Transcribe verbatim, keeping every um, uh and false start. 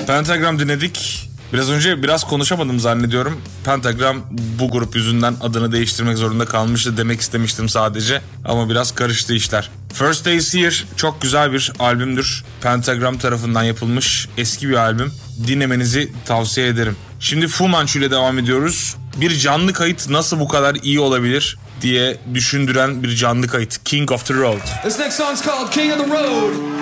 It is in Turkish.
Pentagram dinledik. Biraz önce biraz konuşamadım zannediyorum. Pentagram bu grup yüzünden adını değiştirmek zorunda kalmıştı demek istemiştim sadece. Ama biraz karıştı işler. First Days Here çok güzel bir albümdür. Pentagram tarafından yapılmış eski bir albüm. Dinlemenizi tavsiye ederim. Şimdi Fu Manchu ile devam ediyoruz. Bir canlı kayıt nasıl bu kadar iyi olabilir diye düşündüren bir canlı kayıt. King of the Road. This next song's called King of the Road.